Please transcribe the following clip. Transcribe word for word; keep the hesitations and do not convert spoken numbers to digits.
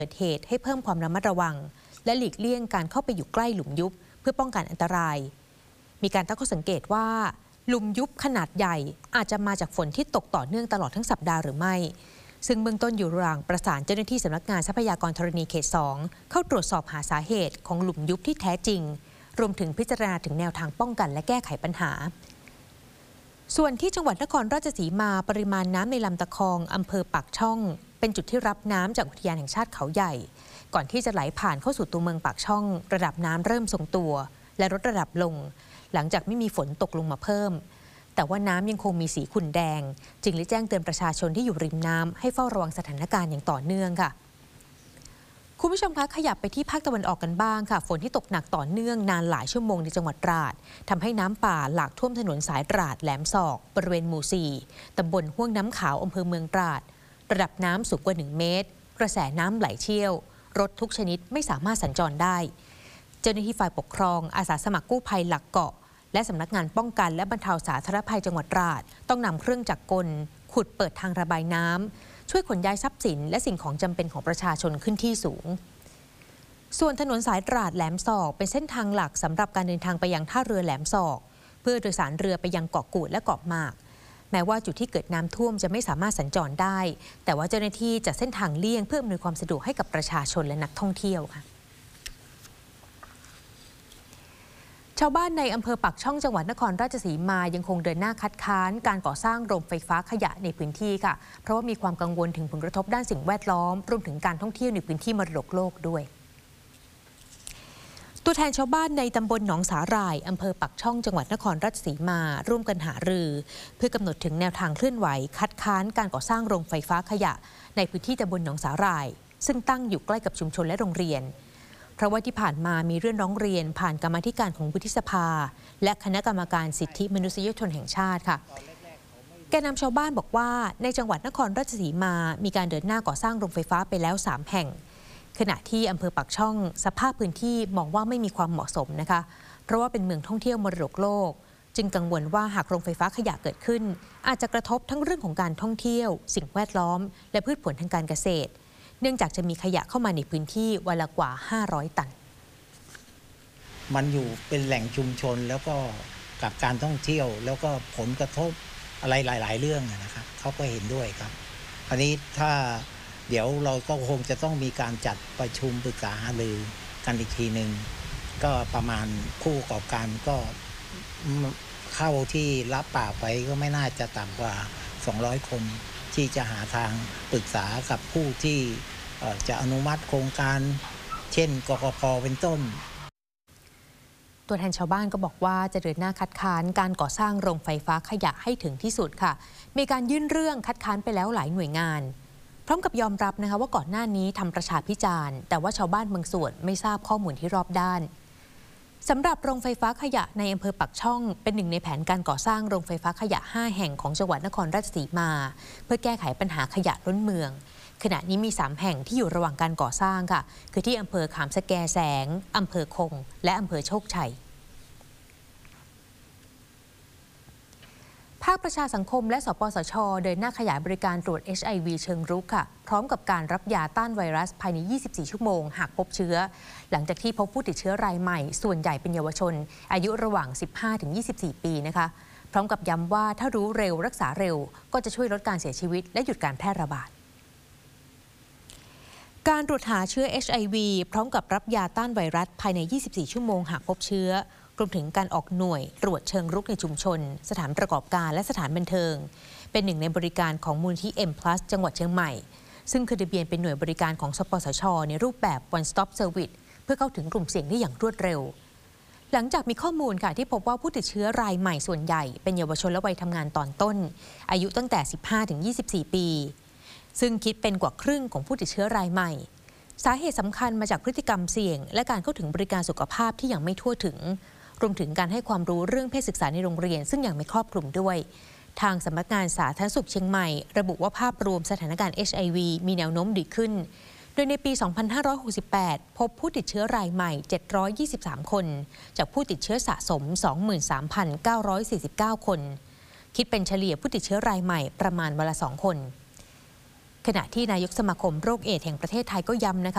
เกิดเหตุให้เพิ่มความระมัดระวังและหลีกเลี่ยงการเข้าไปอยู่ใกล้หลุมยุบเพื่อป้องกันอันตรายมีการตั้งข้อสังเกตว่าหลุมยุบขนาดใหญ่อาจจะมาจากฝนที่ตกต่อเนื่องตลอดทั้งสัปดาห์หรือไม่ซึ่งเบื้องต้นอยู่ระหว่างประสานเจ้าหน้าที่สำนักงานทรัพยากรธรณีเขตสองเข้าตรวจสอบหาสาเหตุของหลุมยุบที่แท้จริงรวมถึงพิจารณาถึงแนวทางป้องกันและแก้ไขปัญหาส่วนที่จังหวัดนครราชสีมาปริมาณน้ำในลำตะคองอำเภอปากช่องเป็นจุดที่รับน้ำจากอุทยานแห่งชาติเขาใหญ่ก่อนที่จะไหลผ่านเข้าสู่ตัวเมืองปากช่องระดับน้ำเริ่มทรงตัวและลดระดับลงหลังจากไม่มีฝนตกลงมาเพิ่มแต่ว่าน้ำยังคงมีสีขุ่นแดงจึงได้แจ้งเตือนประชาชนที่อยู่ริมน้ำให้เฝ้าระวังสถานการณ์อย่างต่อเนื่องค่ะคุณผู้ชมคะขยับไปที่ภาคตะวันออกกันบ้างค่ะฝนที่ตกหนักต่อเนื่องนานหลายชั่วโมงในจังหวัดตราดทำให้น้ำป่าหลากท่วมถนนสายตราดแหลมศอกบริเวณหมู่สี่ตำบลห้วงน้ำขาวอำเภอเมืองตราดระดับน้ำสูงกว่าหนึ่งเมตรกระแสน้ำไหลเชี่ยวรถทุกชนิดไม่สามารถสัญจรได้เจ้าหน้าที่ฝ่ายปกครองอาสาสมัครกู้ภัยหลักเกาะและสำนักงานป้องกันและบรรเทาสาธารณภัยจังหวัดตราดต้องนำเครื่องจักรกลขุดเปิดทางระบายน้ำช่วยขนย้ายทรัพย์สินและสิ่งของจำเป็นของประชาชนขึ้นที่สูงส่วนถนนสายตราดแหลมศอกเป็นเส้นทางหลักสำหรับการเดินทางไปยังท่าเรือแหลมศอกเพื่อโดยสารเรือไปยังเกาะกูดและเกาะหมากแม้ว่าจุดที่เกิดน้ำท่วมจะไม่สามารถสัญจรได้แต่ว่าเจ้าหน้าที่จัดเส้นทางเลี่ยงเพื่ออำนวยความสะดวกให้กับประชาชนและนักท่องเที่ยวค่ะชาวบ้านในอำเภอปากช่องจังหวัดนครราชสีมายังคงเดินหน้าคัดค้านการก่อสร้างโรงไฟฟ้าขยะในพื้นที่ค่ะเพราะว่ามีความกังวลถึงผลกระทบด้านสิ่งแวดล้อมรวมถึงการท่องเที่ยวในพื้นที่มรดกโลกด้วยตัวแทนชาวบ้านในตำบลหนองสาหร่ายอำเภอปากช่องจังหวัดนครราชสีมาร่วมกันหารือเพื่อกำหนดถึงแนวทางเคลื่อนไหวคัดค้านการก่อสร้างโรงไฟฟ้าขยะในพื้นที่ตำบลหนองสาหร่ายซึ่งตั้งอยู่ใกล้กับชุมชนและโรงเรียนเพราะว่าที่ผ่านมามีเรื่องร้องเรียนผ่านกรรมาธิการของวุฒิสภาและคณะกรรมการสิทธิมนุษยชนแห่งชาติค่ะแกนนำชาวบ้านบอกว่าในจังหวัดนครราชสีมามีการเดินหน้าก่อสร้างโรงไฟฟ้าไปแล้วสามแห่งขณะที่อำเภอปากช่องสภาพพื้นที่มองว่าไม่มีความเหมาะสมนะคะเพราะว่าเป็นเมืองท่องเที่ยวมรดกโลกจึงกังวลว่าหากโรงไฟฟ้าขยะเกิดขึ้นอาจจะกระทบทั้งเรื่องของการท่องเที่ยวสิ่งแวดล้อมและพืชผลทางการเกษตรเนื่องจากจะมีขยะเข้ามาในพื้นที่วันละกว่าห้าร้อยตันมันอยู่เป็นแหล่งชุมชนแล้วก็กับการท่องเที่ยวแล้วก็ผลกระทบอะไรหลายๆเรื่องนะครับเขาก็เห็นด้วยครับอันนี้ถ้าเดี๋ยวเราก็คงจะต้องมีการจัดประชุมปรึกษาหารือกันอีกทีหนึ่งก็ประมาณผู้ประกอบการก็เข้าที่รับปากไปก็ไม่น่าจะต่ำกว่าสองร้อยคนที่จะหาทางปรึกษากับผู้ที่จะอนุมัติโครงการเช่นกกพ.เป็นต้นตัวแทนชาวบ้านก็บอกว่าจะเดินหน้าคัดค้านการก่อสร้างโรงไฟฟ้าขยะให้ถึงที่สุดค่ะมีการยื่นเรื่องคัดค้านไปแล้วหลายหน่วยงานพร้อมกับยอมรับนะคะว่าก่อนหน้านี้ทำประชาพิจารณ์แต่ว่าชาวบ้านบางส่วนไม่ทราบข้อมูลที่รอบด้านสำหรับโรงไฟฟ้าขยะในอำเภอปากช่องเป็นหนึ่งในแผนการก่อสร้างโรงไฟฟ้าขยะห้าแห่งของจังหวัดนครราชสีมาเพื่อแก้ไขปัญหาขยะล้นเมืองขณะนี้มีสามแห่งที่อยู่ระหว่างการก่อสร้างค่ะคือที่อำเภอขามสแกแสงอำเภอคงและอำเภอโชคชัยภาคประชาสังคมและสปสช.เดินหน้าขยายบริการตรวจ เอช ไอ วี เชิงรุกค่ะพร้อมกับการรับยาต้านไวรัสภายในยี่สิบสี่ชั่วโมงหากพบเชื้อหลังจากที่พบผู้ติดเชื้อรายใหม่ส่วนใหญ่เป็นเยาวชนอายุระหว่าง สิบห้าถึงยี่สิบสี่ ปีนะคะพร้อมกับย้ำว่าถ้ารู้เร็วรักษาเร็วก็จะช่วยลดการเสียชีวิตและหยุดการแพร่ระบาดการตรวจหาเชื้อ เอช ไอ วี พร้อมกับรับยาต้านไวรัสภายในยี่สิบสี่ชั่วโมงหากพบเชื้อรวมถึงการออกหน่วยตรวจเชิงรุกในชุมชนสถานประกอบการและสถานบันเทิงเป็นหนึ่งในบริการของมูลที่ เอ็ม พลัส จังหวัดเชียงใหม่ซึ่งคือทะเบียนเป็นหน่วยบริการของสปสช.ในรูปแบบ One Stop Service เพื่อเข้าถึงกลุ่มเสี่ยงได้อย่างรวดเร็วหลังจากมีข้อมูลค่ะที่พบว่าผู้ติดเชื้อรายใหม่ส่วนใหญ่เป็นเยาวชนและวัยทำงานตอนต้นอายุตั้งแต่ สิบห้าถึงยี่สิบสี่ ปีซึ่งคิดเป็นกว่าครึ่งของผู้ติดเชื้อรายใหม่สาเหตุสำคัญมาจากพฤติกรรมเสี่ยงและการเข้าถึงบริการสุขภาพที่ยังไม่ทั่วถึงรวมถึงการให้ความรู้เรื่องเพศศึกษาในโรงเรียนซึ่งยังไม่ครอบคลุมด้วยทางสำนักงานสาธารณสุขเชียงใหม่ระบุว่าภาพรวมสถานการณ์ เอช ไอ วี มีแนวโน้มดีขึ้นโดยในปี สองพันห้าร้อยหกสิบแปด พบผู้ติดเชื้อรายใหม่ เจ็ดร้อยยี่สิบสาม คนจากผู้ติดเชื้อสะสม สองหมื่นสามพันเก้าร้อยสี่สิบเก้า คนคิดเป็นเฉลี่ยผู้ติดเชื้อรายใหม่ประมาณวันละสองคนขณะที่นายกสมาคมโรคเอดส์แห่งประเทศไทยก็ย้ำนะคะ